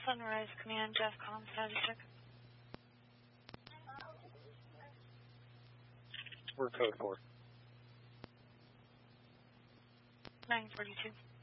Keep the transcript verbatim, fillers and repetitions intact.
Sunrise Command, DEFCON, status check. We're code four. nine forty-two.